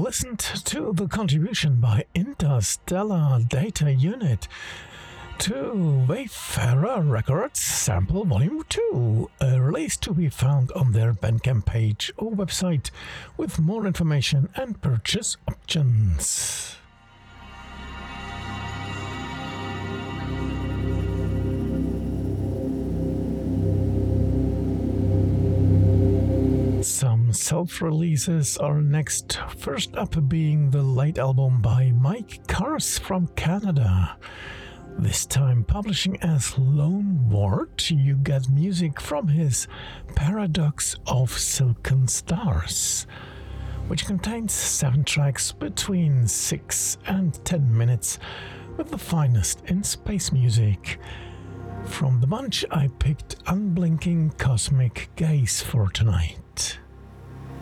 listened to the contribution by Interstellar Data Unit to Wayfarer Records Sample Volume 2, a release to be found on their Bandcamp page or website with more information and purchase options. Some self-releases are next, first up being the late album by Mike Kars from Canada. This time publishing as Lone Ward, you get music from his Paradox of Silken Stars, which contains 7 tracks between 6 and 10 minutes with the finest in space music. From the bunch I picked Unblinking Cosmic Gaze for tonight.